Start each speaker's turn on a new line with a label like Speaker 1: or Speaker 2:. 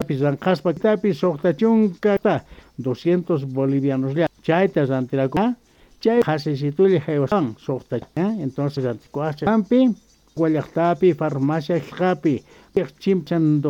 Speaker 1: zanqaspa tapi soqtachunka 200 bolivianos ya. Chayta zantirako chay hasisituli hewasan soqta. Entonces antikuacha ampi, guayaktapi, farmacia, japi, chimchan